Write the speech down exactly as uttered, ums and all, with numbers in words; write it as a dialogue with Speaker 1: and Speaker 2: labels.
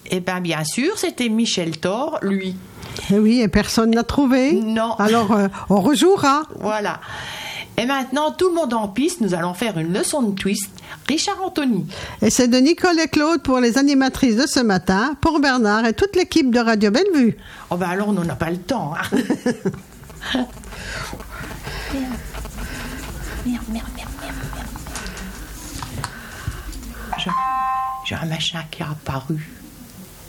Speaker 1: Eh bien, bien sûr, c'était Michel Thor, lui.
Speaker 2: Eh oui, et personne n'a trouvé.
Speaker 1: Non.
Speaker 2: Alors, euh, on rejouera.
Speaker 1: Voilà. Et maintenant, tout le monde en piste, nous allons faire une leçon de twist. Richard Anthony.
Speaker 2: Et c'est de Nicole et Claude pour les animatrices de ce matin, pour Bernard et toute l'équipe de Radio Bellevue.
Speaker 1: Oh ben alors, on n'a pas le temps. Hein. Merde, merde, merde, merde, merde. J'ai, j'ai un machin qui est apparu.